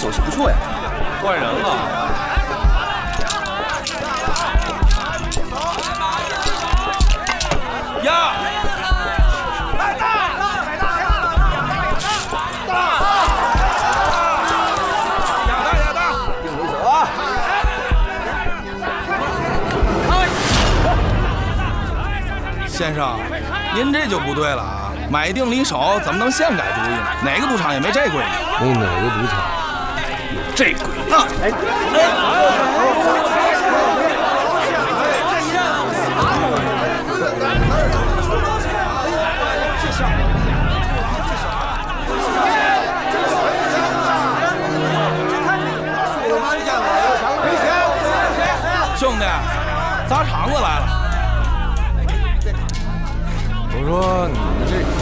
口气不错呀。 换人了。呀！ 定位走啊！ 先生，您这就不对了啊！买定离手怎么能现改主意呢？哪个赌场也没这规矩。 没哪个赌场有这规矩。 兄弟，砸场子来了。 我说你们这